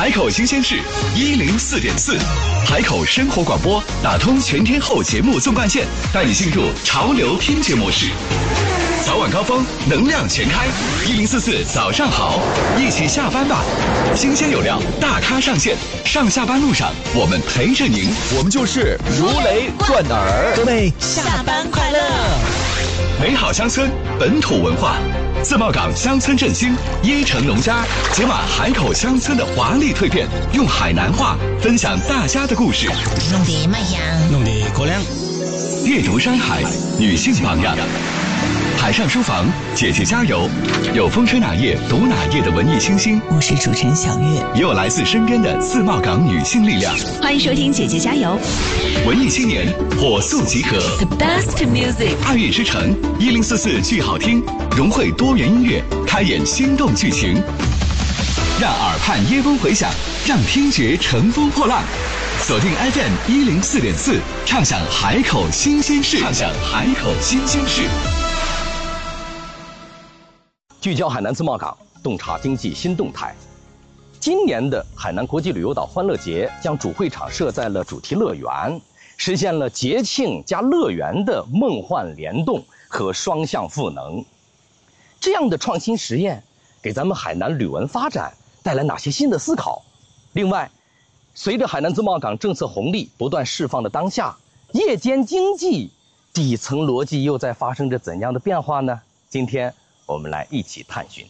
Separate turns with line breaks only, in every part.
海口新鲜事104.4，海口生活广播打通全天候节目纵贯线，带你进入潮流听觉模式。早晚高峰，能量全开，1044早上好，一起下班吧。新鲜有料，大咖上线，上下班路上我们陪着您，
我们就是如雷贯耳。
各位下班快乐！
美好乡村，本土文化。自贸港乡村振兴，椰城农家解码海口乡村的华丽蜕变，用海南话分享大家的故事。
弄得卖香，
弄得口粮。
阅读山海，女性榜样。海上书房，姐姐加油！有风吹哪页读哪页的文艺清新，
我是主持人小月，
也有来自身边的自贸港女性力量。
欢迎收听姐姐加油！
文艺青年火速集合
The best music，
爱乐之城1044剧好听，融汇多元音乐，开演心动剧情，让耳畔耶风回响，让听觉乘风破浪。锁定 FM 104.4，畅享海口新鲜事，畅享海口新鲜事。
聚焦海南自贸港，洞察经济新动态。今年的海南国际旅游岛欢乐节将主会场设在了主题乐园，实现了节庆加乐园的梦幻联动和双向赋能。这样的创新实验给咱们海南旅文发展带来哪些新的思考？另外，随着海南自贸港政策红利不断释放的当下，夜间经济底层逻辑又在发生着怎样的变化呢？今天我们来一起探寻。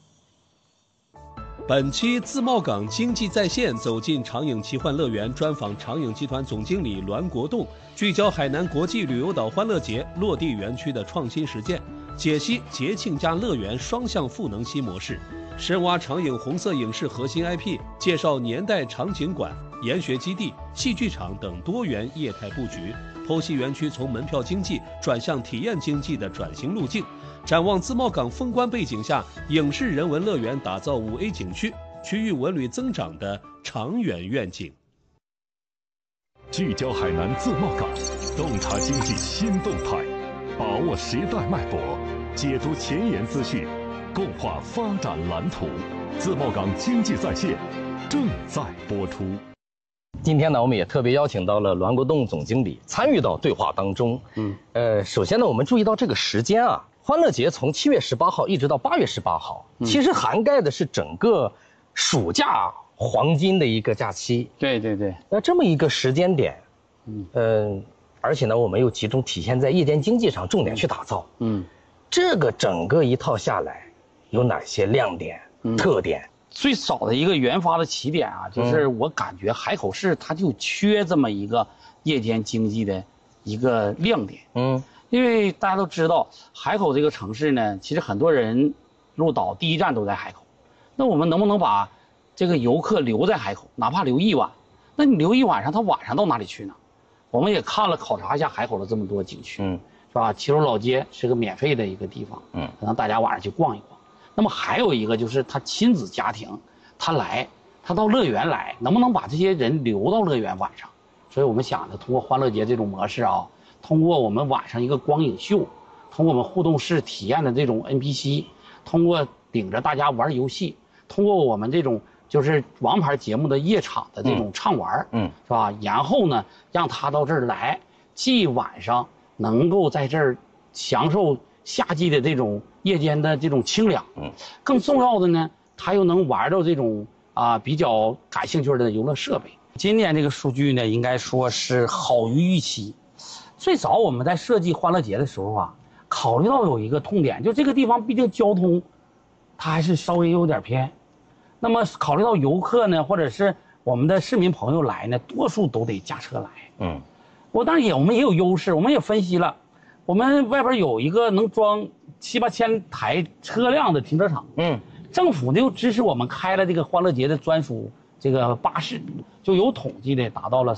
本期自贸港经济在线走进长影奇幻乐园，专访长影集团总经理栾国栋，聚焦海南国际旅游岛欢乐节落地园区的创新实践，解析节庆加乐园双向赋能新模式，深挖长影红色影视核心 IP， 介绍年代场景馆、研学基地、戏剧场等多元业态布局，剖析园区从门票经济转向体验经济的转型路径，展望自贸港封关背景下影视人文乐园打造5A 景区，区域文旅增长的长远愿景。
聚焦海南自贸港，洞察经济新动态，把握时代脉搏，解读前沿资讯，共话发展蓝图。自贸港经济在线正在播出。
今天呢，我们也特别邀请到了栾国栋总经理参与到对话当中。首先呢，我们注意到这个时间啊，欢乐节从7月18号一直到8月18号，其实涵盖的是整个暑假黄金的一个假期。
对对对。
那这么一个时间点，而且呢，我们又集中体现在夜间经济上，重点去打造。这个整个一套下来，有哪些亮点、特点？
最早的一个研发的起点啊，就是我感觉海口市它就缺这么一个夜间经济的一个亮点。因为大家都知道海口这个城市呢，其实很多人入岛第一站都在海口。那我们能不能把这个游客留在海口，哪怕留一晚？那你留一晚上，他晚上到哪里去呢？我们也看了考察一下海口的这么多景区，是吧？齐州老街是个免费的一个地方，可能大家晚上去逛一逛。那么还有一个就是他亲子家庭，他到乐园来，能不能把这些人留到乐园晚上？所以我们想着通过欢乐节这种模式啊，通过我们晚上一个光影秀，通过我们互动式体验的这种 NPC， 通过领着大家玩游戏，通过我们这种就是王牌节目的夜场的这种畅玩，是吧？然后呢，让他到这儿来，既晚上能够在这儿享受夏季的这种夜间的这种清凉，更重要的呢，他又能玩到这种比较感兴趣的游乐设备。今年这个数据呢，应该说是好于预期。最早我们在设计欢乐节的时候啊，考虑到有一个痛点，就这个地方毕竟交通，它还是稍微有点偏。那么考虑到游客呢，或者是我们的市民朋友来呢，多数都得驾车来。当然我们也有优势，我们也分析了。我们外边有一个能装7、8千台车辆的停车场，政府呢又支持我们开了这个欢乐节的专属这个巴士，就有统计的达到了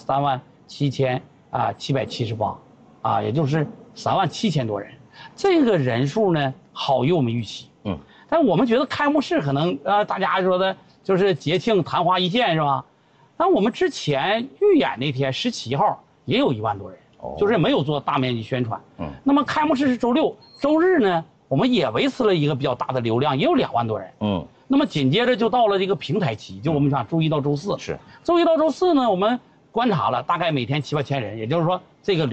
37778，也就是37000多人，这个人数呢好于我们预期，但我们觉得开幕式可能大家说的就是节庆昙花一现是吧？但我们之前预演那天17号也有1万多人。就是没有做大面积宣传。那么开幕式是周6，周日呢，我们也维持了一个比较大的流量，也有2万多人。 那么紧接着就到了这个平台期，就我们讲周一到周四。
是。
周一到周四呢，我们观察了大概每天7、8千人，也就是说这个